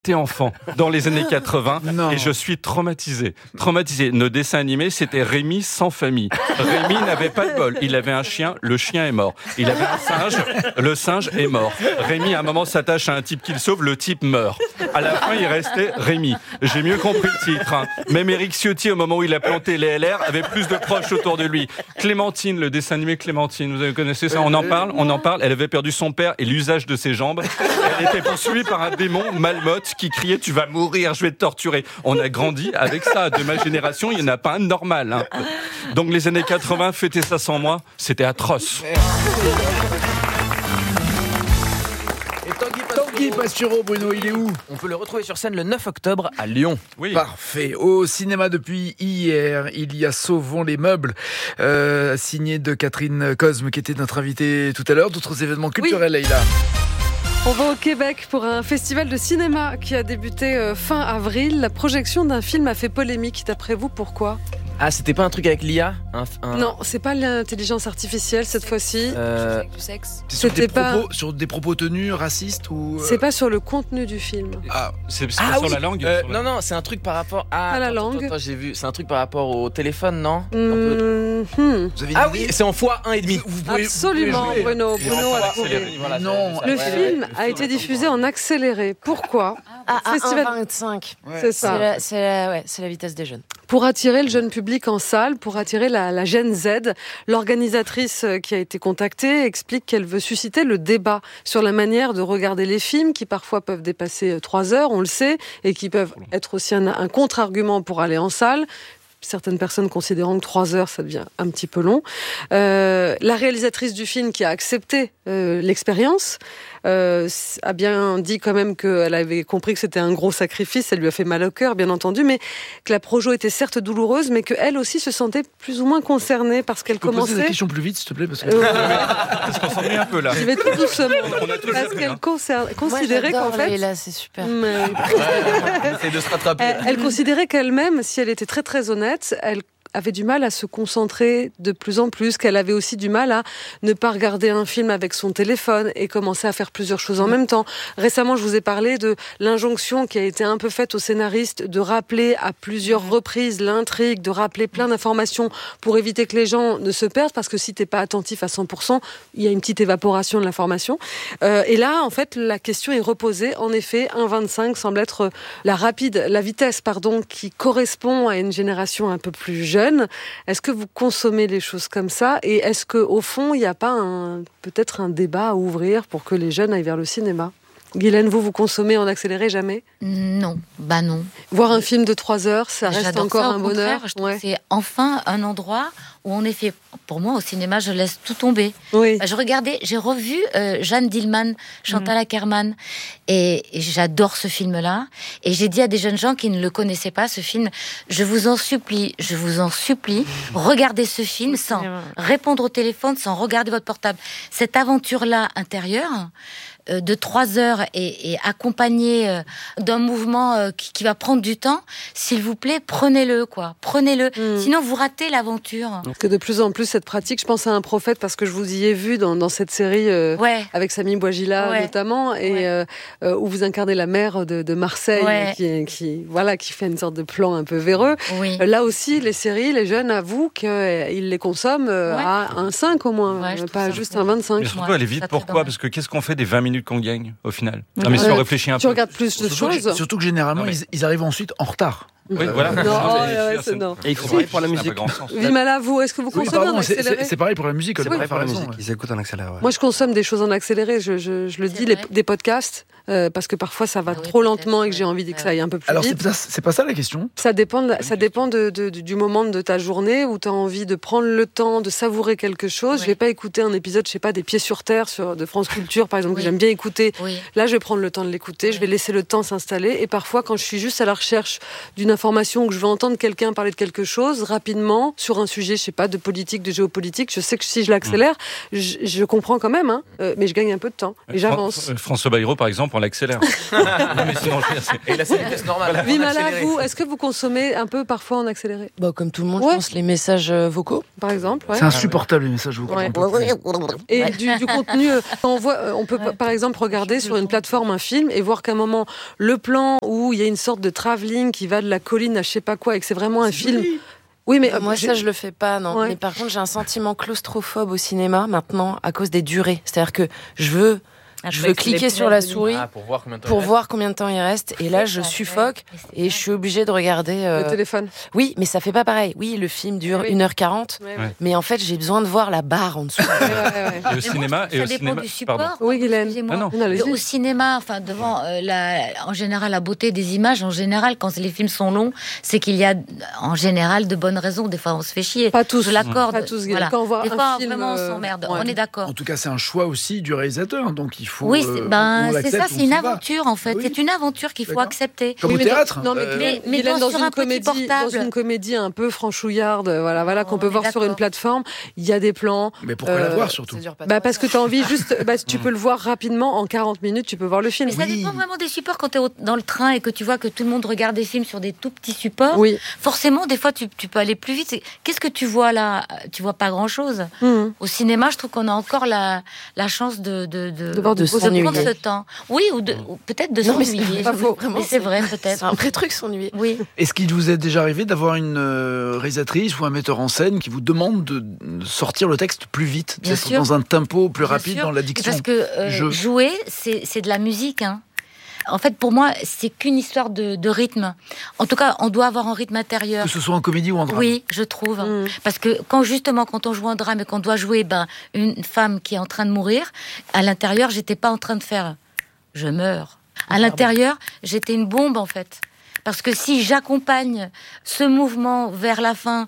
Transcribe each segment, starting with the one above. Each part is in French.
J'étais enfant dans les années 80 Non. et je suis traumatisé. Nos dessins animés, c'était Rémi sans famille. Rémi n'avait pas de bol. Il avait un chien, le chien est mort. Il avait un singe, le singe est mort. Rémi, à un moment, s'attache à un type qu'il sauve, le type meurt. À la fin, il restait Rémi. J'ai mieux compris le titre. Hein. Même Éric Ciotti, au moment où il a planté les LR, avait plus de proches autour de lui. Clémentine, le dessin animé Clémentine, vous connaissez ça? On en parle. Elle avait perdu son père et l'usage de ses jambes. Elle était poursuivie par un démon, Malmotte, qui criait « Tu vas mourir, je vais te torturer ». On a grandi avec ça. De ma génération, il n'y en a pas un normal. Hein. Donc les années 80, fêter ça sans moi, c'était atroce. Tanguy Pastureau, Bruno, il est où? On peut le retrouver sur scène le 9 octobre à Lyon. Oui. Parfait. Au cinéma depuis hier, il y a Sauvons les meubles, signé de Catherine Cosme, qui était notre invitée tout à l'heure. D'autres événements culturels, Leïla? On va au Québec pour un festival de cinéma qui a débuté fin avril. La projection d'un film a fait polémique. D'après vous, pourquoi ? Ah, c'était pas un truc avec l'IA Non, c'est pas l'intelligence artificielle cette fois-ci. C'est C'était sur des propos tenus, racistes ou... C'est pas sur le contenu du film. C'est pas sur la langue Non, c'est un truc par rapport à... la langue. Attends, j'ai vu. C'est un truc par rapport au téléphone, non Vous avez une oui, idée? c'est en x1,5. Absolument, Bruno. Bruno a trouvé. Non. Le film a été diffusé en accéléré. Pourquoi ? À Festival- 1,25. C'est ça. C'est la vitesse des jeunes. Pour attirer le jeune public en salle, pour attirer la Gen Z, l'organisatrice qui a été contactée explique qu'elle veut susciter le débat sur la manière de regarder les films qui parfois peuvent dépasser 3 heures, on le sait, et qui peuvent être aussi un contre-argument pour aller en salle. Certaines personnes considérant que 3 heures, ça devient un petit peu long. La réalisatrice du film qui a accepté l'expérience a bien dit quand même qu'elle avait compris que c'était un gros sacrifice, ça lui a fait mal au cœur, bien entendu, mais que la projo était certes douloureuse, mais qu'elle aussi se sentait plus ou moins concernée parce qu'elle Poser la commençait... question plus vite, s'il te plaît, parce que... Parce qu'on s'ennuie un peu là. Je vais tout doucement. On a tous Parce appris, qu'elle hein. considérait qu'en fait... Là, c'est super. Essaye de se rattraper. Elle considérait qu'elle-même, si elle était très très honnête, elle avait du mal à se concentrer de plus en plus, qu'elle avait aussi du mal à ne pas regarder un film avec son téléphone et commencer à faire plusieurs choses en même temps. Récemment, je vous ai parlé de l'injonction qui a été un peu faite aux scénaristes de rappeler à plusieurs reprises l'intrigue, de rappeler plein d'informations pour éviter que les gens ne se perdent, parce que si t'es pas attentif à 100%, il y a une petite évaporation de l'information. Et là, en fait, la question est reposée. En effet, 1,25 semble être la vitesse, qui correspond à une génération un peu plus jeune. Est-ce que vous consommez les choses comme ça? Et est-ce qu'au fond, il n'y a pas peut-être un débat à ouvrir pour que les jeunes aillent vers le cinéma? Guylaine, vous consommez en accéléré jamais? Non, non. Voir un film de 3 heures, ça reste J'adore encore ça, au un bonheur. contraire, je trouve que c'est enfin un endroit où on est fait. Pour moi, au cinéma, je laisse tout tomber. Oui. J'ai revu Jeanne Dillman, Chantal Akerman, et j'adore ce film-là. Et j'ai dit à des jeunes gens qui ne le connaissaient pas, ce film, je vous en supplie, regardez ce film sans répondre au téléphone, sans regarder votre portable. Cette aventure-là intérieure, de 3 heures et accompagné d'un mouvement qui va prendre du temps, s'il vous plaît, prenez-le. Sinon vous ratez l'aventure. Parce que de plus en plus cette pratique, je pense à Un prophète parce que je vous y ai vu dans cette série avec Sami Bouajila notamment, et où vous incarnez la maire de Marseille qui fait une sorte de plan un peu véreux. Là aussi, les séries, les jeunes avouent qu'ils les consomment à 1,5 au moins, pas juste 1,25. Mais surtout, elle est vite. Pourquoi? Parce que qu'est-ce qu'on fait des 20 minutes qu'on gagne au final? Non, mais si on réfléchit un peu. Tu regardes plus de choses. Surtout que généralement, ils arrivent ensuite en retard. Oui, voilà. Non. Et il faut parler pour la musique. Vimala, vous, est-ce que vous consommez en accéléré? C'est pareil pour la musique. C'est pareil pour la musique, ils écoutent en accéléré. Moi, je consomme des choses en accéléré. Je le dis, des podcasts, parce que parfois ça va trop lentement et que j'ai envie que ça aille un peu plus Alors, vite. c'est pas ça la question. Ça dépend du moment de ta journée où tu as envie de prendre le temps de savourer quelque chose. Je vais pas écouter un épisode, je sais pas, des Pieds sur Terre de France Culture, par exemple, que j'aime bien écouter. Là, je vais prendre le temps de l'écouter, je vais laisser le temps s'installer. Et parfois, quand je suis juste à la recherche d'une information, que je veux entendre quelqu'un parler de quelque chose rapidement sur un sujet, je sais pas, de politique, de géopolitique, je sais que si je l'accélère, je comprends quand même, mais je gagne un peu de temps et j'avance. François Bayrou, par exemple, exemple, on l'accélère. Non, mais sinon, Et là, c'est la vitesse normale. Vimala, vous, est-ce que vous consommez un peu parfois en accéléré? Comme tout le monde, Ouais. je pense, les messages vocaux. Par exemple, ouais. C'est insupportable les messages vocaux. Ouais. Et du contenu, on peut par exemple regarder sur une plateforme un film et voir qu'à un moment, le plan où il y a une sorte de travelling qui va de la colline à je sais pas quoi et que c'est vraiment un film. Oui, mais Moi, ça, je le fais pas, non. Ouais. Mais par contre, j'ai un sentiment claustrophobe au cinéma maintenant à cause des durées. C'est-à-dire que je veux cliquer sur la souris Pour voir combien de temps pour il voir combien de temps il reste. Et là, je suffoque et je suis obligée de regarder. le téléphone. Oui, mais ça fait pas pareil. Oui, le film dure Oui. 1h40, Ouais, Ouais. mais en fait, j'ai besoin de voir la barre en dessous. Et au cinéma, Ça dépend du support. pardon. Oui, Guylaine. Excusez-moi. Ah non. Non, allez-y. Au cinéma, enfin devant en général la beauté des images, en général quand les films sont longs, c'est qu'il y a en général de bonnes raisons. Des fois on se fait chier. Pas tous. Je l'accorde. Pas tous, Guylaine. Voilà. Quand on voit Des un fois film, vraiment on s'emmerde. ouais. On est d'accord. En tout cas, c'est un choix aussi du réalisateur, donc il faut. Oui, on c'est l'accepte, ça, on c'est s'y une va. aventure en fait. Oui. C'est une aventure qu'il faut D'accord. accepter. Comme Oui, au mais théâtre. Non, mais Guylaine, dans dans sur une un petit comédie, portable. dans une comédie un peu franchouillarde, voilà, qu'on On peut est voir sur une d'accord. plateforme, il y a des plans. Mais pourquoi la voir surtout? Ça dure pas Parce que tu as envie juste, tu peux le voir rapidement en 40 minutes, tu peux voir le film. Mais ça dépend vraiment des supports. Quand tu es dans le train et que tu vois que tout le monde regarde des films sur des tout petits supports, Oui. forcément, des fois, tu peux aller plus vite. Qu'est-ce que tu vois là? Tu vois pas grand-chose. Mhm. Au cinéma, je trouve qu'on a encore la chance de voir du beau s'ennuyer. prendre ce temps. Oui, ou peut-être de Non, mais s'ennuyer. c'est pas faux, vraiment, Mais c'est vrai, peut-être. C'est un vrai truc s'ennuyer. Oui. Est-ce qu'il vous est déjà arrivé d'avoir une réalisatrice ou un metteur en scène qui vous demande de sortir le texte plus vite, Bien peut-être sûr. dans un tempo plus Bien rapide sûr. dans l'addiction? Parce que Je- jouer, c'est de la musique. Hein. En fait, pour moi, c'est qu'une histoire de rythme. En tout cas, on doit avoir un rythme intérieur. Que ce soit en comédie ou en drame. Oui, je trouve. Mm. Parce que quand on joue en drame et qu'on doit jouer une femme qui est en train de mourir, à l'intérieur, j'étais pas en train de faire « je meurs ». À l'intérieur, j'étais une bombe, en fait. Parce que si j'accompagne ce mouvement vers la fin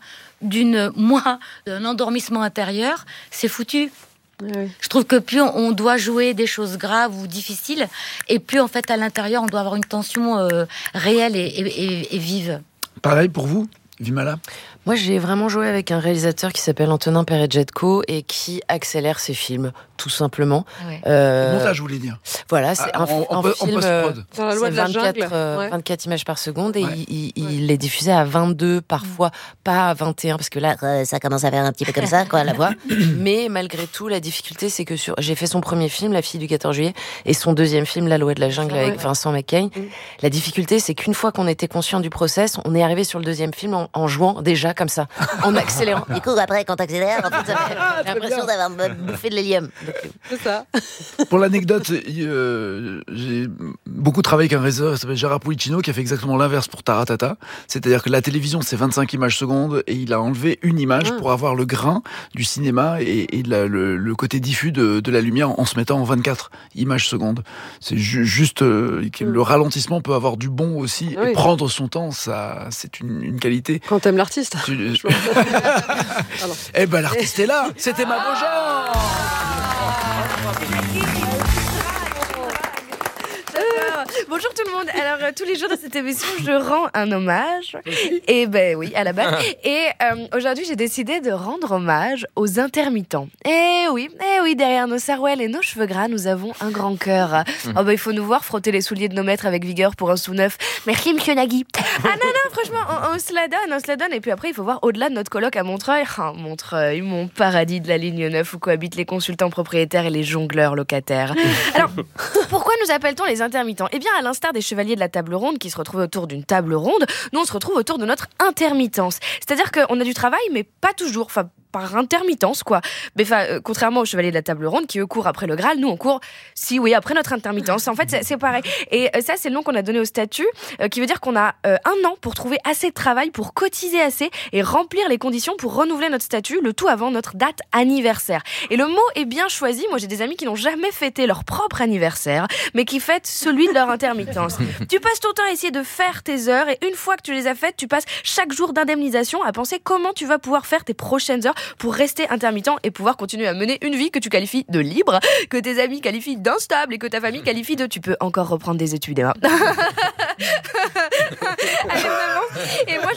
d'un endormissement intérieur, c'est foutu. Oui. Je trouve que plus on doit jouer des choses graves ou difficiles, et plus en fait à l'intérieur on doit avoir une tension réelle et vive. Pareil pour vous, Vimala? Moi, j'ai vraiment joué avec un réalisateur qui s'appelle Antonin Peredjetko et qui accélère ses films, tout simplement. Ouais. Le montage, vous voulez dire? Voilà, c'est un en film... post-prod. Dans la loi C'est de la 24, jungle. Ouais. 24 images par seconde et Ouais. il est diffusé à 22 parfois, pas à 21 parce que là ça commence à faire un petit peu comme ça quoi la voix. Mais malgré tout la difficulté c'est que j'ai fait son premier film La fille du 14 juillet et son deuxième film La loi de la jungle avec Vincent McCain. La difficulté c'est qu'une fois qu'on était conscient du process, on est arrivé sur le deuxième film en jouant déjà comme ça, en accélérant. Du coup après quand t'accélères, en fait, ça fait l'impression d'avoir bouffé de l'hélium. C'est ça. Pour l'anecdote, j'ai beaucoup travaillé avec un réalisateur qui s'appelle Gérard Pulicino qui a fait exactement l'inverse pour Taratata. C'est-à-dire que la télévision, c'est 25 images secondes et il a enlevé une image pour avoir le grain du cinéma et le côté diffus de la lumière en se mettant en 24 images secondes. C'est juste que le ralentissement peut avoir du bon aussi Oui. et prendre son temps, ça, c'est une qualité. Quand t'aimes l'artiste. Eh ben l'artiste est là. C'était ma Beaujean. Bonjour tout le monde. Alors tous les jours de cette émission, je rends un hommage. Et ben oui, à la base. Et aujourd'hui, j'ai décidé de rendre hommage aux intermittents. Eh oui, derrière nos sarouels et nos cheveux gras, nous avons un grand cœur. Oh ben il faut nous voir frotter les souliers de nos maîtres avec vigueur pour un sou neuf. Merci Monsieur Nagui. Ah non, franchement, on se la donne. Et puis après, il faut voir au-delà de notre colloque à Montreuil. Ah, Montreuil, mon paradis de la ligne 9 où cohabitent les consultants propriétaires et les jongleurs locataires. Alors, pourquoi nous appelle-t-on les intermittents? Eh bien, à l'instar des chevaliers de la table ronde qui se retrouvent autour d'une table ronde, nous on se retrouve autour de notre intermittence. C'est-à-dire qu'on a du travail, mais pas toujours. Enfin, par intermittence, quoi. Mais contrairement aux chevaliers de la table ronde qui eux courent après le Graal, nous on court, après notre intermittence. En fait, c'est pareil. Et ça, c'est le nom qu'on a donné au statut, qui veut dire qu'on a un an pour trouver assez de travail, pour cotiser assez et remplir les conditions pour renouveler notre statut, le tout avant notre date anniversaire. Et le mot est bien choisi. Moi, j'ai des amis qui n'ont jamais fêté leur propre anniversaire, mais qui fêtent celui de leur intermittence. Tu passes ton temps à essayer de faire tes heures et une fois que tu les as faites, tu passes chaque jour d'indemnisation à penser comment tu vas pouvoir faire tes prochaines heures pour rester intermittent et pouvoir continuer à mener une vie que tu qualifies de libre, que tes amis qualifient d'instable et que ta famille qualifie de « tu peux encore reprendre des études, Emma ». Allez, on avance. Et moi, je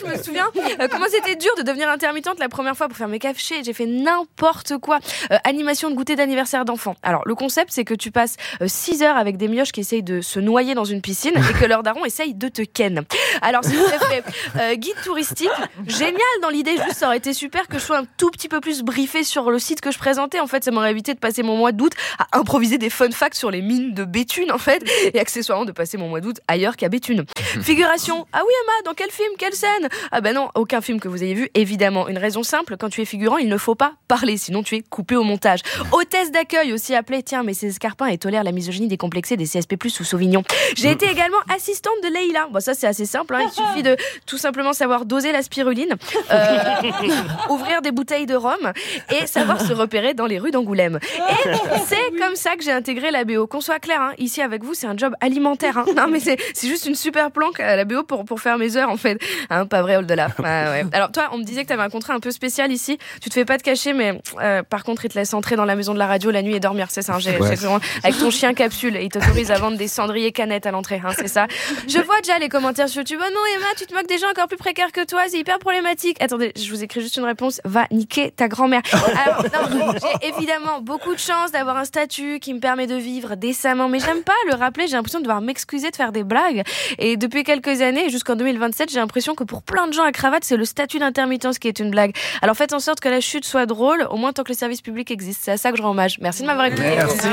je me souviens comment c'était dur de devenir intermittente la première fois pour faire mes cachets. J'ai fait n'importe quoi. Animation de goûter d'anniversaire d'enfant. Alors, le concept, c'est que tu passes 6 heures avec des mioches qui essayent de se noyer dans une piscine et que leur daron essaye de te ken. Alors, si vous avez fait guide touristique, génial dans l'idée, juste ça aurait été super que je sois un tout petit peu plus briefée sur le site que je présentais. En fait, ça m'aurait évité de passer mon mois d'août à improviser des fun facts sur les mines de Béthune, en fait, et accessoirement de passer mon mois d'août ailleurs qu'à Béthune. Figuration. Ah oui, Emma, dans quel film, quelle scène? Ah bah non, aucun film que vous ayez vu, évidemment. Une raison simple, quand tu es figurant, il ne faut pas parler, sinon tu es coupé au montage. Hôtesse d'accueil, aussi appelée, tiens, mais c'est Escarpin et tolère la misogynie décomplexée des CSP+, sous Sauvignon. J'ai été également assistante de Leïla. Bon, ça c'est assez simple, hein. Il suffit de tout simplement savoir doser la spiruline, ouvrir des bouteilles de rhum et savoir se repérer dans les rues d'Angoulême. Et c'est comme ça que j'ai intégré la BO. Qu'on soit clair, hein, ici avec vous, c'est un job alimentaire. Hein. Non, mais c'est juste une super planque à la BO pour faire mes heures, en fait. Hein, pas vrai, Oldelaf. Ah, ouais. Alors, toi, on me disait que tu avais un contrat un peu spécial ici. Tu te fais pas te cacher, mais par contre, ils te laissent entrer dans la maison de la radio la nuit et dormir. C'est ça, hein, avec ton chien capsule. Ils t'autorisent à vendre des cendriers canettes à l'entrée. Hein, c'est ça. Je vois déjà les commentaires sur YouTube. Oh non, Emma, tu te moques des gens encore plus précaires que toi. C'est hyper problématique. Attendez, je vous écris juste une réponse. Va niquer ta grand-mère. Alors, non, j'ai évidemment beaucoup de chance d'avoir un statut qui me permet de vivre décemment, mais j'aime pas le rappeler, j'ai l'impression de devoir m'excuser de faire des blagues. Et depuis quelques années, jusqu'en 2027, j'ai l'impression que pour plein de gens à cravate, c'est le statut d'intermittence qui est une blague. Alors faites en sorte que la chute soit drôle, au moins tant que le service public existe. C'est à ça que je rends hommage. Merci de m'avoir écouté. Merci.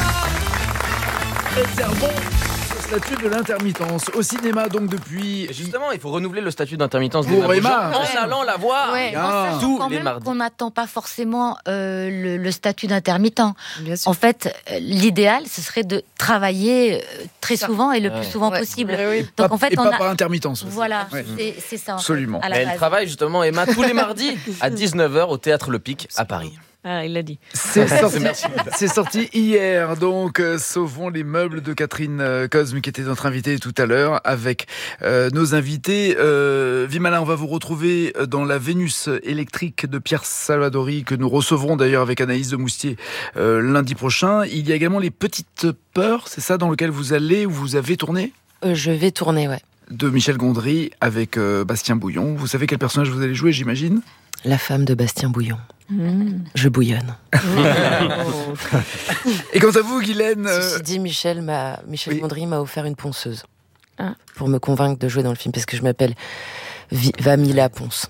Statut de l'intermittence au cinéma, donc depuis. Et justement, il faut renouveler le statut d'intermittence pour Emma en allant la voir tous les mardis. On n'attend pas forcément le statut d'intermittent. En fait, l'idéal, ce serait de travailler très souvent et le plus souvent possible. Donc en fait, pas par intermittence. Voilà, c'est ça. Absolument. Elle travaille justement, Emma, tous les mardis à 19h au Théâtre Le Pic à Paris. Ah, il l'a dit. C'est sorti hier, donc Sauvons les meubles de Catherine Cosme, qui était notre invitée tout à l'heure, avec nos invités. Vimala, on va vous retrouver dans la Vénus électrique de Pierre Salvadori, que nous recevrons d'ailleurs avec Anaïs de Moustier lundi prochain. Il y a également Les Petites Peurs, c'est ça, dans lequel vous allez, ou vous avez tourné Je vais tourner, ouais. De Michel Gondry avec Bastien Bouillon. Vous savez quel personnage vous allez jouer, j'imagine ? La femme de Bastien Bouillon. Je bouillonne. Et quant à vous, Guylaine Ceci dit, Michel Gondry m'a offert une ponceuse pour me convaincre de jouer dans le film, parce que je m'appelle Vamila Ponce.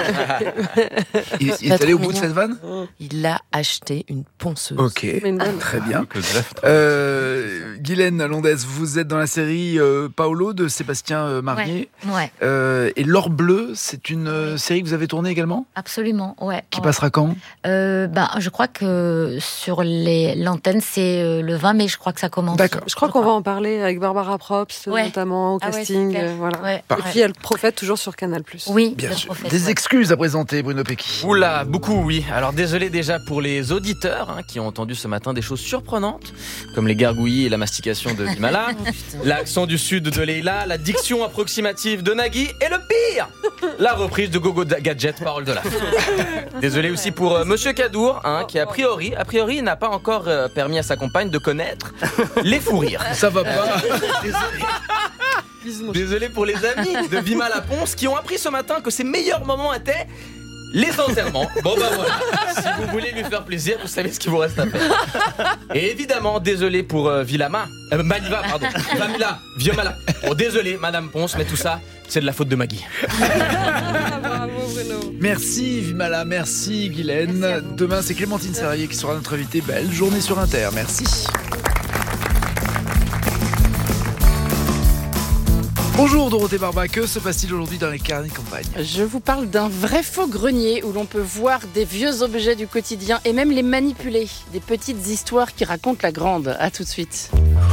Il est allé au bout de cette vanne ? Il a acheté une ponceuse. Ok, très bien. Guylaine Londes, vous êtes dans la série Paolo de Sébastien Marnier. Ouais. Et L'Or Bleu, c'est une série que vous avez tournée également ? Absolument, ouais. Qui passera quand ? Je crois que sur l'antenne, c'est le 20 mai, je crois que ça commence. D'accord. Je crois qu'on va en parler avec Barbara Probst, notamment au casting. Voilà. Ouais. Et puis elle Prophète, toujours sur Canal+. Oui, bien sûr. Des excuses à présenter, Bruno Pecky. Oula, beaucoup, oui. Alors désolé déjà pour les auditeurs qui ont entendu ce matin des choses surprenantes, comme les gargouillis et la mastication de Vimala, l'accent du sud de Leïla, la diction approximative de Nagui, et le pire, la reprise de Gogo Gadget par Oldelaf. Désolé aussi pour Monsieur Cadour, qui a priori n'a pas encore permis à sa compagne de connaître les fous rires. Ça va pas. Désolé pour les amis de Vimala Ponce qui ont appris ce matin que ses meilleurs moments étaient les enterrements. Bon bah voilà, si vous voulez lui faire plaisir, vous savez ce qu'il vous reste à faire. Et évidemment, désolé pour Vimala. Bon, désolé Madame Ponce, mais tout ça, c'est de la faute de Maggie. Bravo Bruno. Merci Vimala, merci Guylaine. Demain, c'est Clémentine Serrier qui sera notre invitée. Belle journée sur Inter, merci. Bonjour Dorothée Barba, que se passe-t-il aujourd'hui dans les carnets de campagne ? Je vous parle d'un vrai faux grenier où l'on peut voir des vieux objets du quotidien et même les manipuler. Des petites histoires qui racontent la grande. À tout de suite.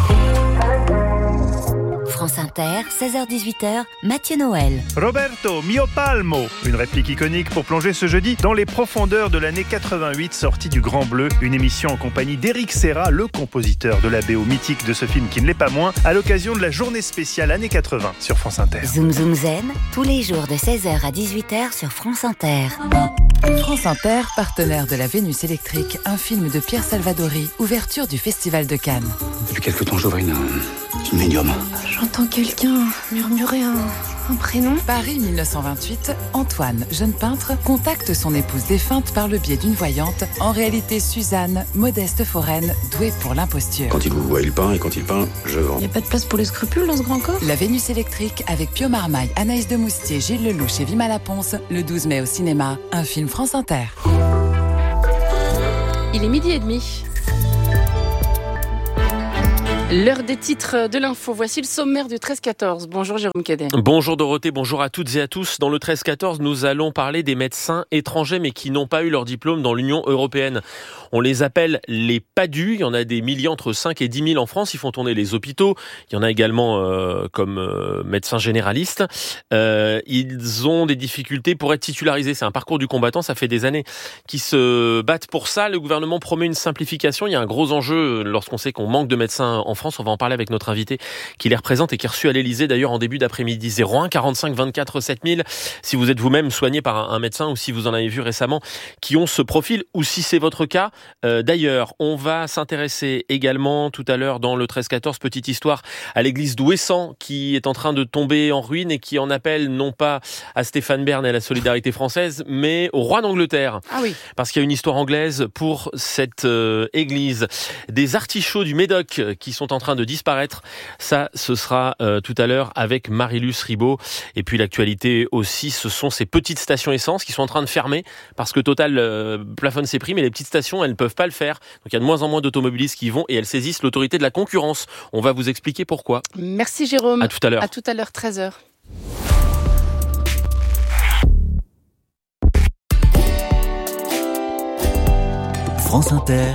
France Inter, 16h-18h, Mathieu Noël. Roberto Mio Palmo, une réplique iconique pour plonger ce jeudi dans les profondeurs de l'année 88, sortie du Grand Bleu, une émission en compagnie d'Éric Serra, le compositeur de la BO mythique de ce film qui ne l'est pas moins, à l'occasion de la journée spéciale années 80 sur France Inter. Zoom Zoom Zen, tous les jours de 16h à 18h sur France Inter. France Inter, partenaire de la Vénus électrique, un film de Pierre Salvadori, ouverture du Festival de Cannes. Depuis quelque temps, j'ouvre une médium. J'entends quelqu'un murmurer Un prénom ? Paris 1928, Antoine, jeune peintre, contacte son épouse défunte par le biais d'une voyante, en réalité Suzanne, modeste foraine, douée pour l'imposture. Quand il vous voit, il peint, et quand il peint, je vends. Il n'y a pas de place pour les scrupules dans ce grand corps ? La Vénus électrique avec Pio Marmaille, Anaïs de Moustier, Gilles Lelouch et Vima Laponce, le 12 mai au cinéma, un film France Inter. Il est 12h30. L'heure des titres de l'info. Voici le sommaire du 13-14. Bonjour Jérôme Cadet. Bonjour Dorothée, bonjour à toutes et à tous. Dans le 13-14, nous allons parler des médecins étrangers mais qui n'ont pas eu leur diplôme dans l'Union européenne. On les appelle les PADU. Il y en a des milliers, entre 5 et 10 000 en France. Ils font tourner les hôpitaux. Il y en a également comme médecins généralistes. Ils ont des difficultés pour être titularisés. C'est un parcours du combattant. Ça fait des années qu'ils se battent pour ça. Le gouvernement promet une simplification. Il y a un gros enjeu lorsqu'on sait qu'on manque de médecins en France. On va en parler avec notre invité qui les représente et qui est reçu à l'Elysée d'ailleurs en début d'après-midi. 01 45 24 7000 si vous êtes vous-même soigné par un médecin ou si vous en avez vu récemment qui ont ce profil ou si c'est votre cas. D'ailleurs, on va s'intéresser également tout à l'heure dans le 13-14, petite histoire, à l'église d'Ouessant qui est en train de tomber en ruine et qui en appelle non pas à Stéphane Bern et à la solidarité française mais au roi d'Angleterre. Ah oui. Parce qu'il y a une histoire anglaise pour cette église. Des artichauts du Médoc qui sont en train de disparaître. Ça, ce sera tout à l'heure avec Marie-Luce Ribaud. Et puis l'actualité aussi, ce sont ces petites stations essence qui sont en train de fermer parce que Total plafonne ses prix, mais les petites stations, elles ne peuvent pas le faire. Donc il y a de moins en moins d'automobilistes qui y vont et elles saisissent l'autorité de la concurrence. On va vous expliquer pourquoi. Merci Jérôme. À tout à l'heure. À tout à l'heure, 13h. France Inter.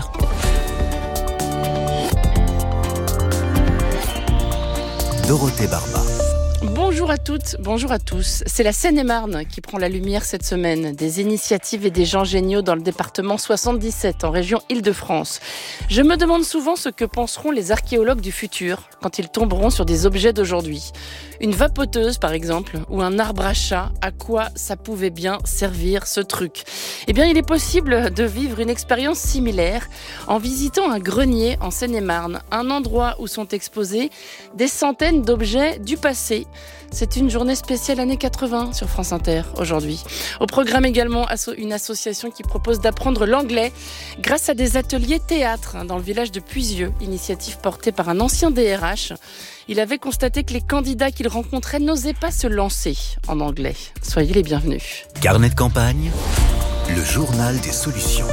Dorothée Barba. Bonjour à toutes, bonjour à tous. C'est la Seine-et-Marne qui prend la lumière cette semaine. Des initiatives et des gens géniaux dans le département 77, en région Île-de-France. Je me demande souvent ce que penseront les archéologues du futur quand ils tomberont sur des objets d'aujourd'hui. Une vapoteuse, par exemple, ou un arbre à chat, à quoi ça pouvait bien servir ce truc ? Eh bien, il est possible de vivre une expérience similaire en visitant un grenier en Seine-et-Marne, un endroit où sont exposés des centaines d'objets du passé. C'est une journée spéciale années 80 sur France Inter aujourd'hui. Au programme également une association qui propose d'apprendre l'anglais grâce à des ateliers théâtre dans le village de Puisieux, initiative portée par un ancien DRH. Il avait constaté que les candidats qu'il rencontrait n'osaient pas se lancer en anglais. Soyez les bienvenus. Carnet de campagne, le journal des solutions.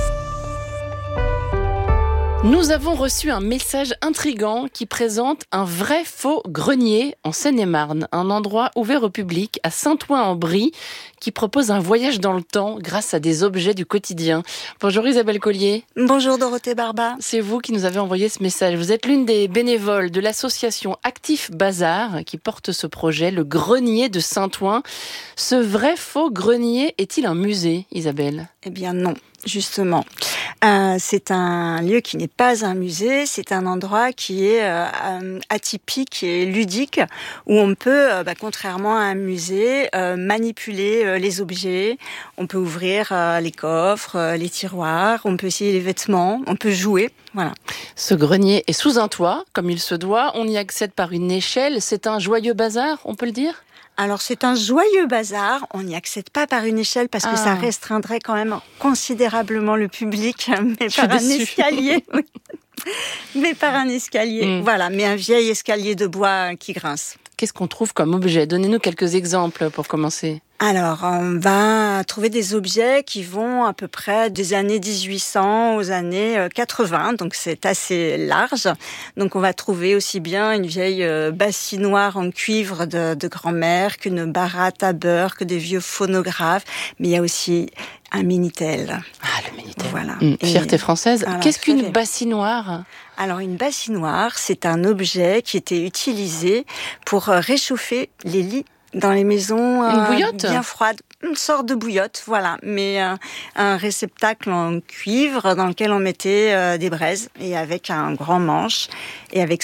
Nous avons reçu un message intriguant qui présente un vrai faux grenier en Seine-et-Marne, un endroit ouvert au public à Saint-Ouen-en-Brie qui propose un voyage dans le temps grâce à des objets du quotidien. Bonjour Isabelle Collier. Bonjour Dorothée Barba. C'est vous qui nous avez envoyé ce message. Vous êtes l'une des bénévoles de l'association Actif Bazar qui porte ce projet, le grenier de Saint-Ouen. Ce vrai faux grenier est-il un musée, Isabelle ? Eh bien non. Justement, c'est un lieu qui n'est pas un musée, c'est un endroit qui est atypique et ludique, où on peut, contrairement à un musée, manipuler les objets, on peut ouvrir les coffres, les tiroirs, on peut essayer les vêtements, on peut jouer. Voilà. Ce grenier est sous un toit, comme il se doit, on y accède par une échelle, c'est un joyeux bazar, on peut le dire ? Alors c'est un joyeux bazar, on n'y accède pas par une échelle parce que ça restreindrait quand même considérablement le public, mais par un escalier. Oui. Mais par un escalier, voilà, mais un vieil escalier de bois qui grince. Qu'est-ce qu'on trouve comme objet ? Donnez-nous quelques exemples pour commencer. Alors, on va trouver des objets qui vont à peu près des années 1800 aux années 80, donc c'est assez large. Donc, on va trouver aussi bien une vieille bassinoire en cuivre de grand-mère qu'une baratte à beurre, que des vieux phonographes, mais il y a aussi un Minitel. Ah, le Minitel. Voilà. Fierté française. Voilà, qu'est-ce qu'une bassinoire ? Alors, une bassinoire, c'est un objet qui était utilisé pour réchauffer les lits dans les maisons bien froides. Une sorte de bouillotte, voilà, mais un réceptacle en cuivre dans lequel on mettait des braises et avec un grand manche. Et avec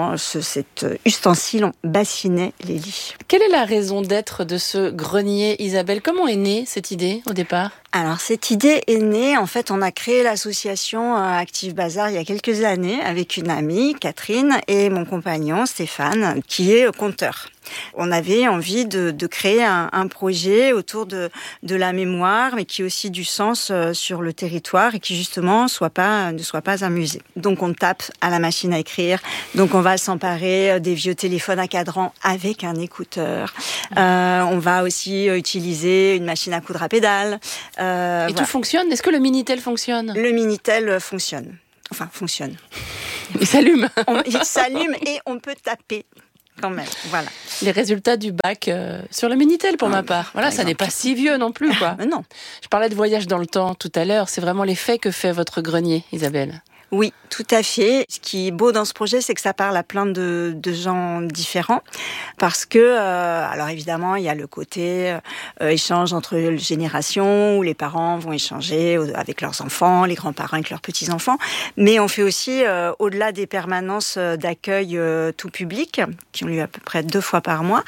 cet ustensile, on bassinait les lits. Quelle est la raison d'être de ce grenier, Isabelle ? Comment est née cette idée au départ ? Alors, cette idée est née, en fait, on a créé l'association Active Bazar il y a quelques années avec une amie, Catherine, et mon compagnon, Stéphane, qui est conteur. On avait envie de créer un projet autour de la mémoire, mais qui ait aussi du sens sur le territoire et qui justement ne soit pas un musée. Donc on tape à la machine à écrire, donc on va s'emparer des vieux téléphones à cadran avec un écouteur. On va aussi utiliser une machine à coudre à pédale. Et tout fonctionne ? Est-ce que le Minitel fonctionne ? Le Minitel fonctionne. Enfin, fonctionne. Il s'allume. Il s'allume et on peut taper. Quand même, voilà. Les résultats du bac sur le Minitel pour ma part. Voilà, ça n'est pas si vieux non plus, quoi. Non. Je parlais de voyage dans le temps tout à l'heure. C'est vraiment l'effet que fait votre grenier, Isabelle. Oui, tout à fait. Ce qui est beau dans ce projet, c'est que ça parle à plein de gens différents. Parce que, alors évidemment, il y a le côté échange entre générations, où les parents vont échanger avec leurs enfants, les grands-parents avec leurs petits-enfants. Mais on fait aussi, au-delà des permanences d'accueil tout public, qui ont lieu à peu près 2 fois par mois,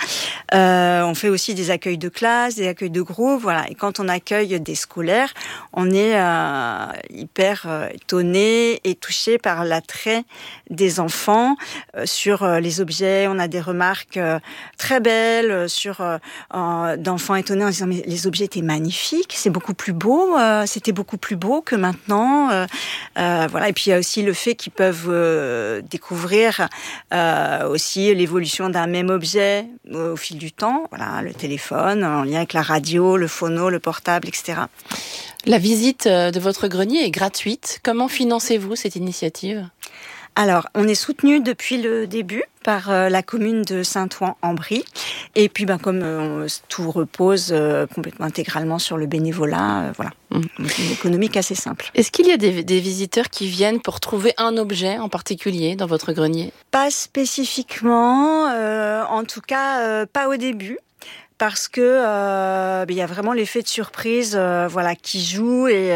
on fait aussi des accueils de classe, des accueils de groupe, voilà. Et quand on accueille des scolaires, on est hyper étonné et touché par l'attrait des enfants sur les objets. On a des remarques très belles d'enfants étonnés en disant mais les objets étaient magnifiques, c'est beaucoup plus beau, c'était beaucoup plus beau que maintenant. Voilà. Et puis il y a aussi le fait qu'ils peuvent découvrir aussi l'évolution d'un même objet au fil du temps. Voilà, le téléphone en lien avec la radio, le phono, le portable, etc. La visite de votre grenier est gratuite. Comment financez-vous cette initiative ? Alors, on est soutenu depuis le début par la commune de Saint-Ouen-en-Brie. Et puis, comme tout repose complètement intégralement sur le bénévolat, voilà. Une économique assez simple. Est-ce qu'il y a des visiteurs qui viennent pour trouver un objet en particulier dans votre grenier ? Pas spécifiquement, en tout cas pas au début. Parce que il y a vraiment l'effet de surprise, qui joue et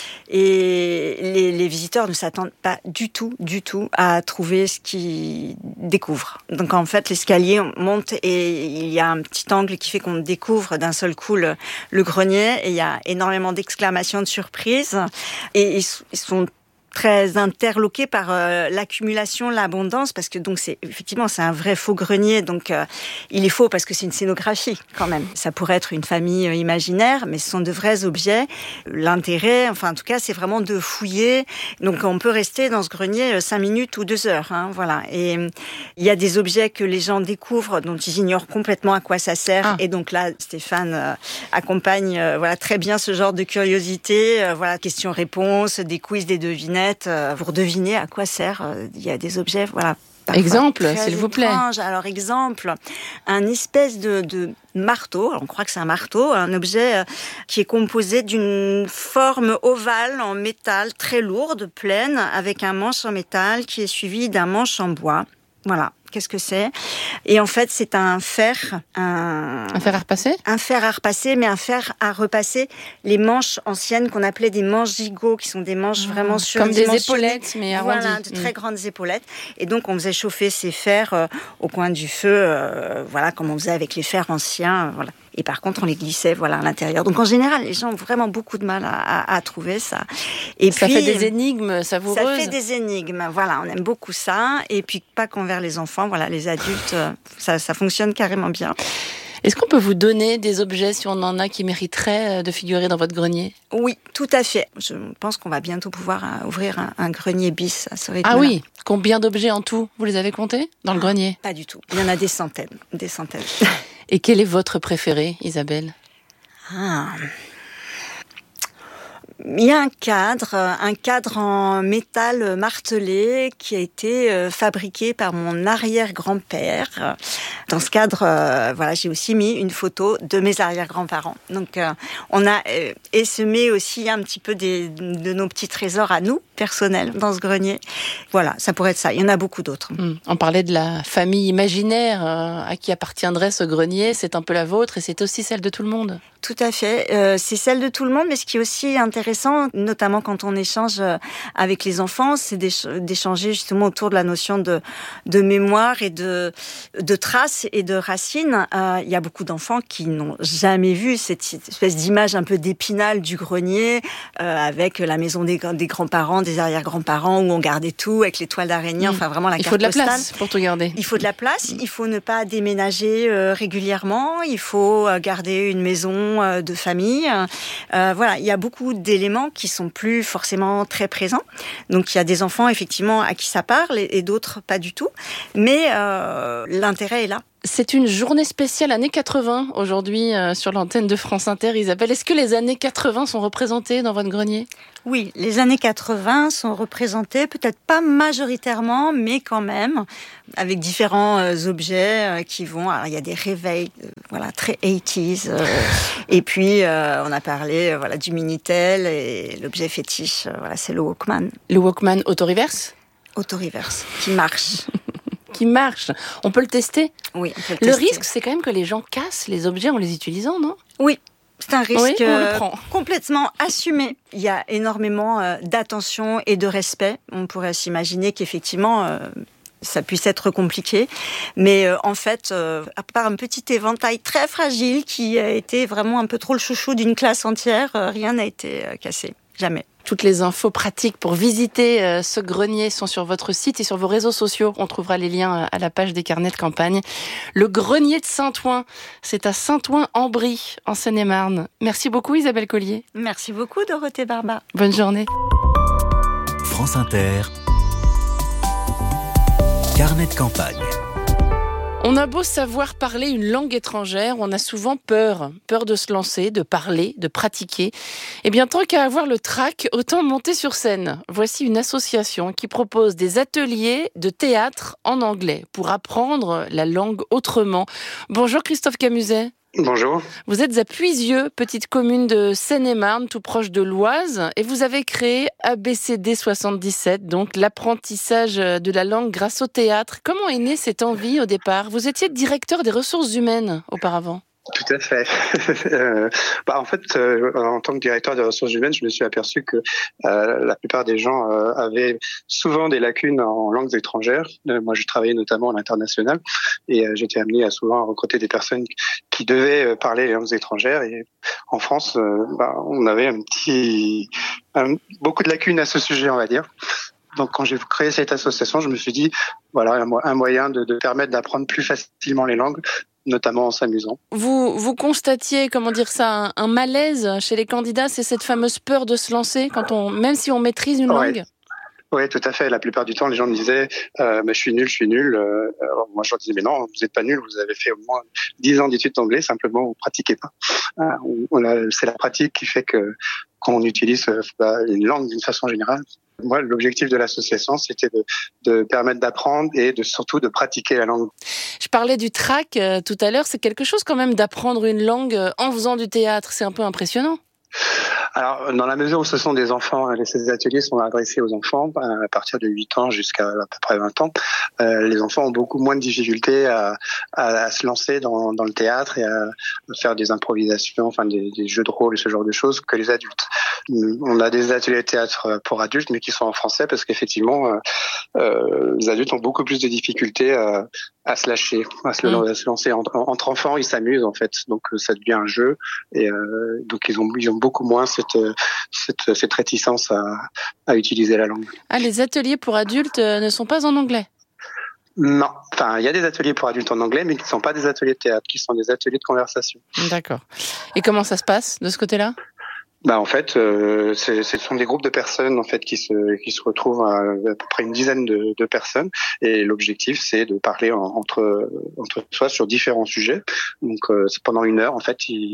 les visiteurs ne s'attendent pas du tout à trouver ce qu'ils découvrent. Donc en fait, l'escalier monte et il y a un petit angle qui fait qu'on découvre d'un seul coup le grenier et il y a énormément d'exclamations de surprise et ils sont très interloqué par l'accumulation, l'abondance, parce que donc c'est un vrai faux grenier, donc il est faux parce que c'est une scénographie quand même. Ça pourrait être une famille imaginaire, mais ce sont de vrais objets. L'intérêt, en tout cas, c'est vraiment de fouiller. Donc on peut rester dans ce grenier 5 minutes ou 2 heures, voilà. Et il y a des objets que les gens découvrent dont ils ignorent complètement à quoi ça sert. Et donc là, Stéphane accompagne très bien ce genre de curiosité. Questions-réponses, des quiz, des devinettes. Vous devinez à quoi sert. Il y a des objets, Exemple, s'il vous plaît. Alors, exemple, un espèce de marteau. Alors, on croit que c'est un marteau, un objet qui est composé d'une forme ovale en métal très lourde, pleine, avec un manche en métal qui est suivi d'un manche en bois. Voilà. Qu'est-ce que c'est ? Et en fait, c'est un fer. Un fer à repasser ? Un fer à repasser, mais un fer à repasser les manches anciennes qu'on appelait des manches gigots, qui sont des manches vraiment surdimensionnées. Comme des épaulettes, mais arrondies. Voilà, de très grandes épaulettes. Et donc, on faisait chauffer ces fers au coin du feu, comme on faisait avec les fers anciens, voilà. Et par contre, on les glissait, à l'intérieur. Donc, en général, les gens ont vraiment beaucoup de mal à trouver ça. Et ça fait des énigmes savoureuses. Ça fait des énigmes, on aime beaucoup ça. Et puis, pas qu'envers les enfants, les adultes, ça fonctionne carrément bien. Est-ce qu'on peut vous donner des objets, si on en a, qui mériteraient de figurer dans votre grenier ? Oui, tout à fait. Je pense qu'on va bientôt pouvoir ouvrir un grenier bis à ce rythme-là. Ah oui ? Combien d'objets en tout ? Vous les avez comptés dans le grenier ? Pas du tout. Il y en a des centaines. Et quel est votre préféré, Isabelle ? Il y a un cadre en métal martelé qui a été fabriqué par mon arrière-grand-père. Dans ce cadre, j'ai aussi mis une photo de mes arrière-grands-parents. Donc, on a essemé aussi un petit peu de nos petits trésors à nous, personnels, dans ce grenier. Voilà, ça pourrait être ça. Il y en a beaucoup d'autres. On parlait de la famille imaginaire à qui appartiendrait ce grenier. C'est un peu la vôtre et c'est aussi celle de tout le monde. Tout à fait. C'est celle de tout le monde, mais ce qui est aussi intéressant, intéressant, notamment quand on échange avec les enfants, c'est d'échanger justement autour de la notion de mémoire et de traces et de racines. Il y a beaucoup d'enfants qui n'ont jamais vu cette espèce d'image un peu d'Épinal du grenier, avec la maison des grands-parents, des arrière-grands-parents, où on gardait tout, avec les toiles d'araignée, enfin vraiment la carte postale. Il faut de la place pour tout garder. Il faut de la place, il faut ne pas déménager régulièrement, il faut garder une maison de famille. Voilà, il y a beaucoup d'éléments qui sont plus forcément très présents. Donc il y a des enfants effectivement à qui ça parle et d'autres pas du tout. Mais l'intérêt est là. C'est une journée spéciale années 80 aujourd'hui sur l'antenne de France Inter. Isabelle, est-ce que les années 80 sont représentées dans votre grenier ? Oui, les années 80 sont représentées, peut-être pas majoritairement, mais quand même, avec différents objets qui vont... Alors, il y a des réveils très 80s. Et puis, on a parlé du Minitel et l'objet fétiche, c'est le Walkman. Le Walkman auto-reverse ? Auto-reverse, qui marche. Qui marche. On peut le tester ? Oui, on peut le tester. Le risque, c'est quand même que les gens cassent les objets en les utilisant, non ? Oui. C'est un risque complètement assumé. Il y a énormément d'attention et de respect. On pourrait s'imaginer qu'effectivement, ça puisse être compliqué. Mais en fait, à part un petit éventail très fragile qui a été vraiment un peu trop le chouchou d'une classe entière, rien n'a été cassé. Jamais. Toutes les infos pratiques pour visiter ce grenier sont sur votre site et sur vos réseaux sociaux. On trouvera les liens à la page des carnets de campagne. Le grenier de Saint-Ouen, c'est à Saint-Ouen-en-Brie, en Seine-et-Marne. Merci beaucoup Isabelle Collier. Merci beaucoup Dorothée Barba. Bonne journée. France Inter, carnet de campagne. On a beau savoir parler une langue étrangère, on a souvent peur de se lancer, de parler, de pratiquer. Eh bien, tant qu'à avoir le trac, autant monter sur scène. Voici une association qui propose des ateliers de théâtre en anglais pour apprendre la langue autrement. Bonjour Christophe Camuset. Bonjour. Vous êtes à Puisieux, petite commune de Seine-et-Marne, tout proche de l'Oise, et vous avez créé ABCD 77, donc l'apprentissage de la langue grâce au théâtre. Comment est née cette envie au départ ? Vous étiez directeur des ressources humaines auparavant. Tout à fait. En fait, en tant que directeur des ressources humaines, je me suis aperçu que la plupart des gens avaient souvent des lacunes en langues étrangères. Moi, je travaillais notamment à l'international et j'étais amené à souvent recruter des personnes qui devaient parler les langues étrangères. Et en France, on avait beaucoup de lacunes à ce sujet, on va dire. Donc, quand j'ai créé cette association, je me suis dit, voilà, un moyen de permettre d'apprendre plus facilement les langues, notamment en s'amusant. Vous constatiez, un malaise chez les candidats, c'est cette fameuse peur de se lancer, même si on maîtrise une langue ? Oui, tout à fait. La plupart du temps, les gens me disaient je suis nul. Alors, moi, je leur disais, mais non, vous n'êtes pas nul, vous avez fait au moins 10 ans d'études d'anglais, simplement, vous ne pratiquez pas. C'est la pratique qui fait qu'on utilise une langue d'une façon générale. Moi, l'objectif de l'association, c'était de permettre d'apprendre et surtout de pratiquer la langue. Je parlais du trac tout à l'heure. C'est quelque chose quand même d'apprendre une langue en faisant du théâtre. C'est un peu impressionnant. Alors, dans la mesure où ce sont des enfants, ces ateliers sont adressés aux enfants à partir de 8 ans jusqu'à à peu près 20 ans. Les enfants ont beaucoup moins de difficultés à se lancer dans le théâtre et à faire des improvisations, des jeux de rôle et ce genre de choses que les adultes. On a des ateliers de théâtre pour adultes, mais qui sont en français parce qu'effectivement, les adultes ont beaucoup plus de difficultés à se lâcher, à se lancer. Entre enfants, ils s'amusent en fait, donc ça devient un jeu et donc ils ont beaucoup moins cette réticence à utiliser la langue. Ah, les ateliers pour adultes ne sont pas en anglais ? Non, il y a des ateliers pour adultes en anglais, mais qui ne sont pas des ateliers de théâtre, qui sont des ateliers de conversation. D'accord. Et comment ça se passe de ce côté-là ? En fait, ce sont des groupes de personnes en fait qui se retrouvent à peu près une dizaine de personnes et l'objectif c'est de parler entre soi sur différents sujets. Donc c'est pendant 1 heure en fait ils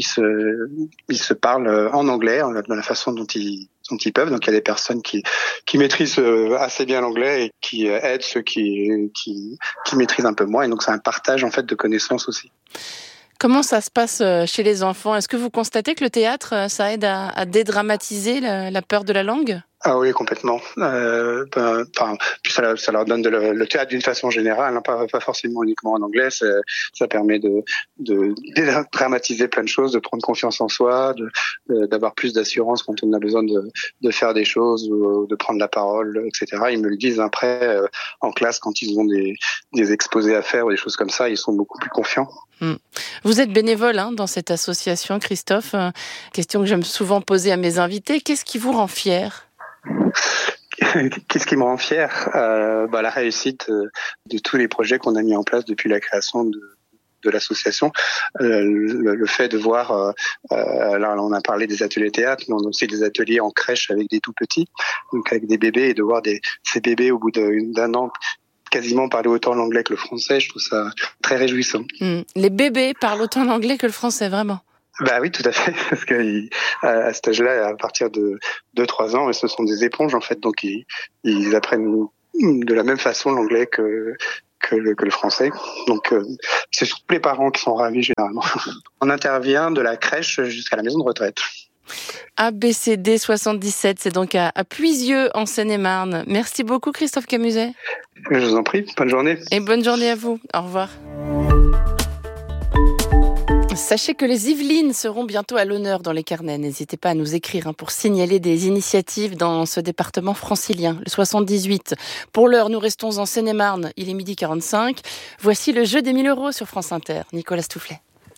se parlent en anglais de la façon dont ils peuvent. Donc il y a des personnes qui maîtrisent assez bien l'anglais et qui aident ceux qui maîtrisent un peu moins et donc c'est un partage en fait de connaissances aussi. Comment ça se passe chez les enfants ? Est-ce que vous constatez que le théâtre, ça aide à dédramatiser la peur de la langue ? Ah oui, complètement. Puis ça leur donne le théâtre d'une façon générale, hein, pas forcément uniquement en anglais. Ça permet de dramatiser plein de choses, de prendre confiance en soi, d'avoir plus d'assurance quand on a besoin de faire des choses ou de prendre la parole, etc. Ils me le disent après en classe quand ils ont des exposés à faire ou des choses comme ça, ils sont beaucoup plus confiants. Vous êtes bénévole dans cette association, Christophe. Question que j'aime souvent poser à mes invités. Qu'est-ce qui vous rend fier ? Qu'est-ce qui me rend fier ? La réussite de tous les projets qu'on a mis en place depuis la création de l'association. Le fait de voir, là on a parlé des ateliers théâtre, mais on a aussi des ateliers en crèche avec des tout petits, donc avec des bébés, et de voir ces bébés au bout d'un an quasiment parler autant l'anglais que le français, je trouve ça très réjouissant. Les bébés parlent autant l'anglais que le français, vraiment ? Bah oui, tout à fait, parce que à cet âge-là, à partir de 2-3 ans, ce sont des éponges en fait, donc ils apprennent de la même façon l'anglais que le français. Donc c'est surtout les parents qui sont ravis généralement. On intervient de la crèche jusqu'à la maison de retraite. ABCD 77, c'est donc à Puisieux en Seine-et-Marne. Merci beaucoup Christophe Camuset. Je vous en prie, bonne journée. Et bonne journée à vous, au revoir. Sachez que les Yvelines seront bientôt à l'honneur dans les carnets. N'hésitez pas à nous écrire pour signaler des initiatives dans ce département francilien, le 78. Pour l'heure, nous restons en Seine-et-Marne. Il est 12h45. Voici le jeu des 1000 € sur France Inter. Nicolas Stoufflet.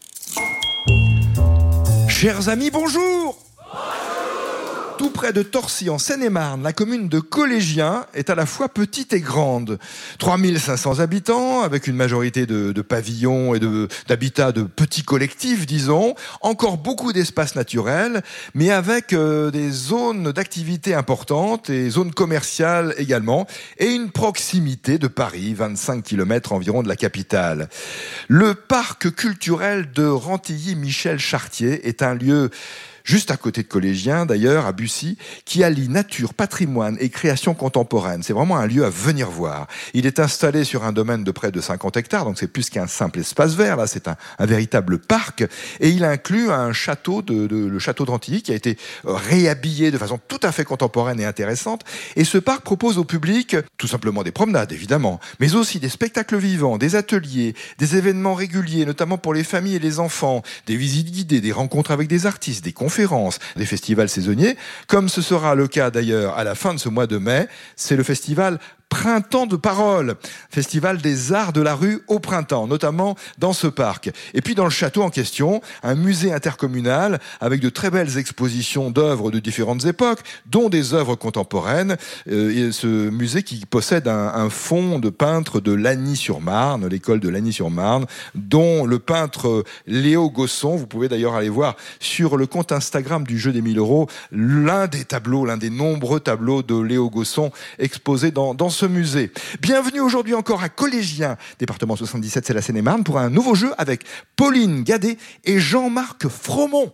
Chers amis, bonjour! Tout près de Torcy, en Seine-et-Marne, la commune de Collégien est à la fois petite et grande. 3500 habitants, avec une majorité de pavillons et d'habitats de petits collectifs, disons. Encore beaucoup d'espaces naturels, mais avec des zones d'activité importantes et zones commerciales également, et une proximité de Paris, 25 km environ de la capitale. Le parc culturel de Rantilly-Michel-Chartier est un lieu juste à côté de Collégien, d'ailleurs, à Bussy, qui allie nature, patrimoine et création contemporaine. C'est vraiment un lieu à venir voir. Il est installé sur un domaine de près de 50 hectares, donc c'est plus qu'un simple espace vert, là, c'est un véritable parc, et il inclut un château, le château de Rantilly, qui a été réhabillé de façon tout à fait contemporaine et intéressante, et ce parc propose au public tout simplement des promenades, évidemment, mais aussi des spectacles vivants, des ateliers, des événements réguliers, notamment pour les familles et les enfants, des visites guidées, des rencontres avec des artistes, des conférences, des festivals saisonniers, comme ce sera le cas d'ailleurs à la fin de ce mois de mai. C'est le festival Printemps de Parole, festival des arts de la rue au printemps, notamment dans ce parc. Et puis dans le château en question, un musée intercommunal avec de très belles expositions d'œuvres de différentes époques, dont des œuvres contemporaines. Et ce musée qui possède un fonds de peintres de Lagny-sur-Marne, l'école de Lagny-sur-Marne, dont le peintre Léo Gosson, vous pouvez d'ailleurs aller voir sur le compte Instagram du jeu des 1000 €, l'un des nombreux tableaux de Léo Gosson exposés dans ce musée. Bienvenue aujourd'hui encore à Collégien, département 77, c'est la Seine-et-Marne, pour un nouveau jeu avec Pauline Gadet et Jean-Marc Fromont.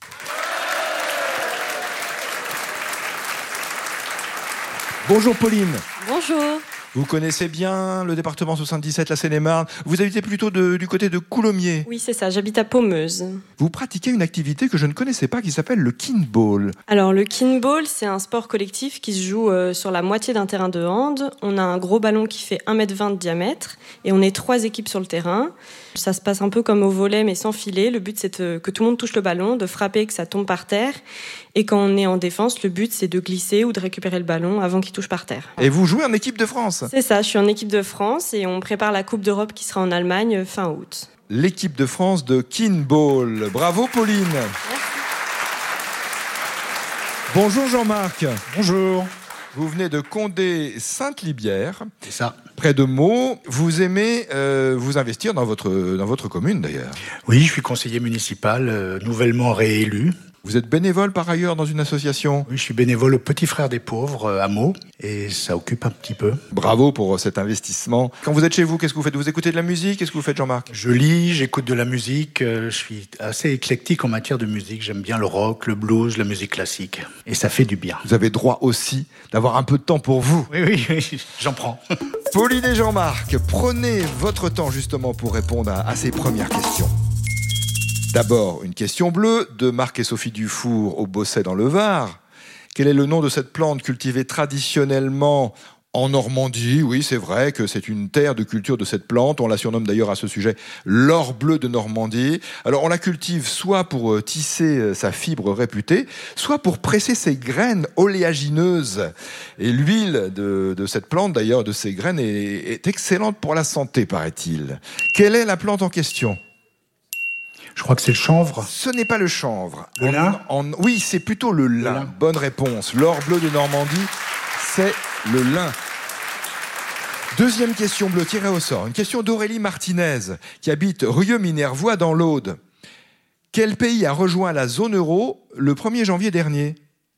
Bonjour Pauline. Bonjour. Vous connaissez bien le département 77, la Seine-et-Marne. Vous habitez plutôt du côté de Coulommiers. Oui, c'est ça, j'habite à Paumeuse. Vous pratiquez une activité que je ne connaissais pas qui s'appelle le kinball. Alors, le kinball, c'est un sport collectif qui se joue sur la moitié d'un terrain de hand. On a un gros ballon qui fait 1,20 m de diamètre et on est 3 équipes sur le terrain. Ça se passe un peu comme au volley, mais sans filet. Le but, c'est que tout le monde touche le ballon, de frapper, que ça tombe par terre. Et quand on est en défense, le but, c'est de glisser ou de récupérer le ballon avant qu'il touche par terre. Et vous jouez en équipe de France ? C'est ça, je suis en équipe de France et on prépare la Coupe d'Europe qui sera en Allemagne fin août. L'équipe de France de kinball. Bravo Pauline. Merci. Bonjour Jean-Marc. Bonjour. Vous venez de Condé-Sainte-Libière. C'est ça. Près de Meaux. Vous aimez vous investir dans votre commune d'ailleurs. Oui, je suis conseiller municipal, nouvellement réélu. Vous êtes bénévole par ailleurs dans une association ? Oui, je suis bénévole au Petit Frère des Pauvres à Meaux et ça occupe un petit peu. Bravo pour cet investissement. Quand vous êtes chez vous, qu'est-ce que vous faites ? Vous écoutez de la musique ? Qu'est-ce que vous faites Jean-Marc ? Je lis, j'écoute de la musique. Je suis assez éclectique en matière de musique. J'aime bien le rock, le blues, la musique classique. Et ça fait du bien. Vous avez droit aussi d'avoir un peu de temps pour vous. Oui, j'en prends. Pauline et Jean-Marc, prenez votre temps justement pour répondre à ces premières questions. D'abord, une question bleue de Marc et Sophie Dufour au Bosset dans le Var. Quel est le nom de cette plante cultivée traditionnellement en Normandie? Oui, c'est vrai que c'est une terre de culture de cette plante. On la surnomme d'ailleurs à ce sujet l'or bleu de Normandie. Alors on la cultive soit pour tisser sa fibre réputée, soit pour presser ses graines oléagineuses. Et l'huile de cette plante, d'ailleurs, de ces graines, est excellente pour la santé, paraît-il. Quelle est la plante en question? Je crois que c'est le chanvre. Ce n'est pas le chanvre. Le lin? Oui, c'est plutôt le lin. Bonne réponse. L'or bleu de Normandie, c'est le lin. Deuxième question bleue tirée au sort. Une question d'Aurélie Martinez, qui habite Rieux-Minervois dans l'Aude. Quel pays a rejoint la zone euro le 1er janvier dernier?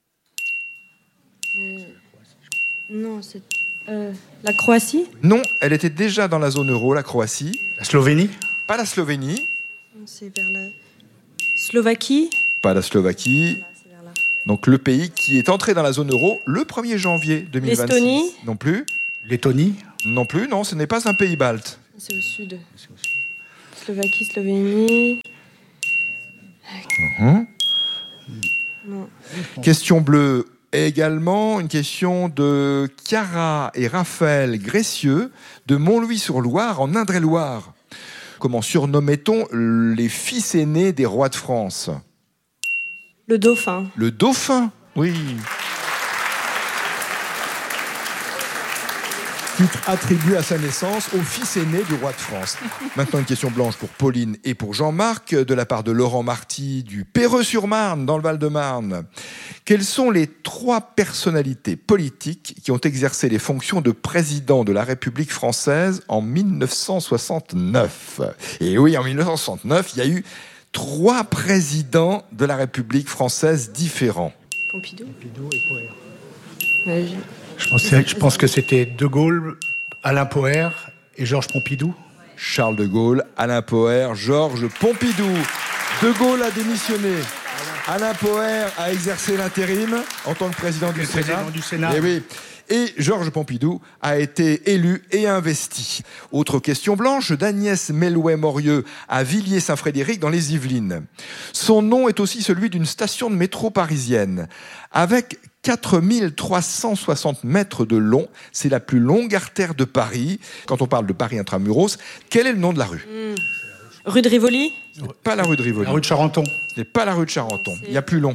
Non, c'est la Croatie. Non, elle était déjà dans la zone euro, la Croatie. La Slovénie? Pas la Slovénie. C'est vers la Slovaquie. Pas la Slovaquie. Donc le pays qui est entré dans la zone euro le 1er janvier 2026. L'Estonie. Non plus. Lettonie? Non plus, non, ce n'est pas un pays balte. C'est au sud. Slovaquie, Slovénie. Non. Question bleue également, une question de Chiara et Raphaël Gressieux de Montlouis-sur-Loire en Indre-et-Loire. Comment surnommait-on les fils aînés des rois de France? Le dauphin. Le dauphin, oui. Titre attribué à sa naissance au fils aîné du roi de France. Maintenant, une question blanche pour Pauline et pour Jean-Marc, de la part de Laurent Marty du Perreux-sur-Marne, dans le Val-de-Marne. Quelles sont les 3 personnalités politiques qui ont exercé les fonctions de président de la République française en 1969? Et oui, en 1969, il y a eu 3 présidents de la République française différents. Pompidou et Poher. Je pense que c'était De Gaulle, Alain Poher et Georges Pompidou. Charles de Gaulle, Alain Poher, Georges Pompidou. De Gaulle a démissionné. Alain Poher a exercé l'intérim en tant que président du Sénat. Et oui. Et Georges Pompidou a été élu et investi. Autre question blanche d'Agnès Melouet-Morieux à Villiers-Saint-Frédéric dans les Yvelines. Son nom est aussi celui d'une station de métro parisienne. Avec 4360 mètres de long, c'est la plus longue artère de Paris. Quand on parle de Paris intramuros, quel est le nom de la rue? Rue de Rivoli? Pas la rue de Rivoli. La rue de Charenton. Ce n'est pas la rue de Charenton. Il y a plus long.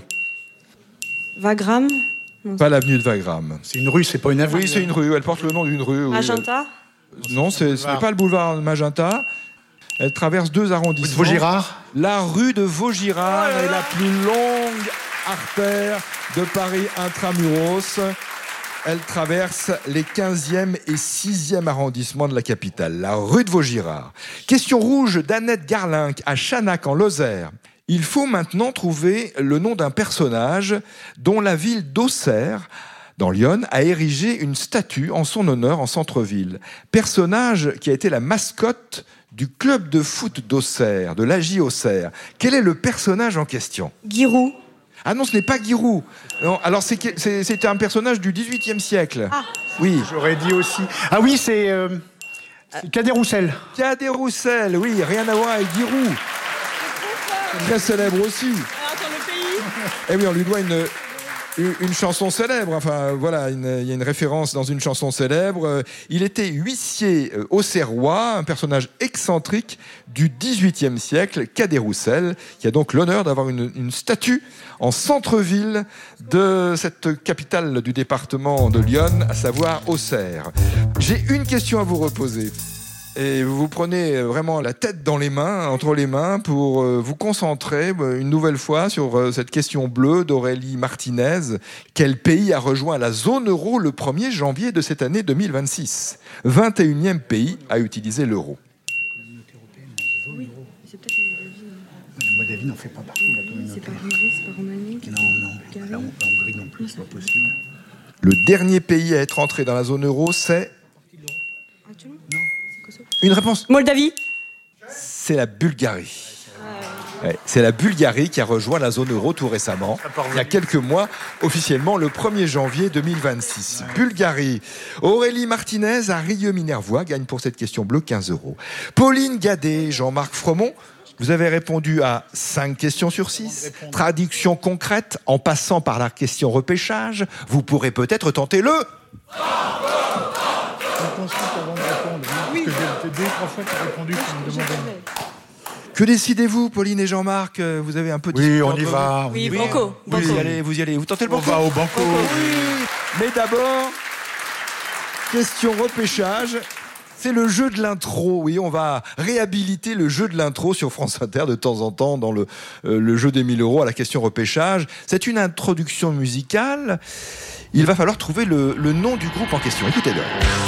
Wagram? Pas l'avenue de Wagram. C'est une rue, c'est pas une avenue. Oui, c'est une rue. Elle porte le nom d'une rue. Magenta? Non, ce n'est pas le boulevard Magenta. Elle traverse 2 arrondissements. Vaugirard? La rue de Vaugirard est la plus longue artère de Paris intramuros. Elle traverse les 15e et 6e arrondissements de la capitale, la rue de Vaugirard. Question rouge d'Annette Garlinck à Chanac en Lozère. Il faut maintenant trouver le nom d'un personnage dont la ville d'Auxerre, dans l'Yonne, a érigé une statue en son honneur en centre-ville. Personnage qui a été la mascotte du club de foot d'Auxerre, de l'AJ Auxerre. Quel est le personnage en question? Giroud. Ah non, ce n'est pas Giroud. Non, alors c'était un personnage du XVIIIe siècle. Ah. Oui. J'aurais dit aussi. Ah oui, c'est Cadet-Roussel. Cadet-Roussel, oui, rien à voir avec Giroud. Très célèbre aussi. Et oui, on lui doit une chanson célèbre. Enfin, voilà, il y a une référence dans une chanson célèbre. Il était huissier auxerrois, un personnage excentrique du XVIIIe siècle, Cadet-Roussel, qui a donc l'honneur d'avoir une statue en centre-ville de cette capitale du département de l'Yonne, à savoir Auxerre. J'ai une question à vous reposer. Et vous prenez vraiment la tête dans les mains, entre les mains, pour vous concentrer une nouvelle fois sur cette question bleue d'Aurélie Martinez. Quel pays a rejoint la zone euro le 1er janvier de cette année 2026? 21e pays à utiliser l'euro. Oui, c'est peut-être Moldavie. La Moldavie n'en fait pas partie de la communauté. C'est pas Hongrie, c'est pas Roumanie. Non. La Hongrie non plus, c'est pas possible. Le dernier pays à être entré dans la zone euro, c'est... Une réponse? Moldavie. C'est la Bulgarie. Ouais, c'est la Bulgarie qui a rejoint la zone euro tout récemment, il y a quelques mois, officiellement le 1er janvier 2026. Bulgarie. Aurélie Martinez à Rieux-Minervois gagne pour cette question bleue 15 €. Pauline Gadet, Jean-Marc Fromont Vous avez répondu à 5 questions sur 6. Traduction concrète, en passant par la question repêchage, vous pourrez peut-être tenter le... Que décidez-vous, Pauline et Jean-Marc? Vous avez un peu... Oui, on y va. Oui, banco. Vous y allez. Vous tentez le banco? On va au banco. Oui. Mais d'abord, question repêchage. C'est le jeu de l'intro. Oui, on va réhabiliter le jeu de l'intro sur France Inter de temps en temps dans le jeu des 1000 € à la question repêchage. C'est une introduction musicale. Il va falloir trouver le nom du groupe en question. Écoutez-le.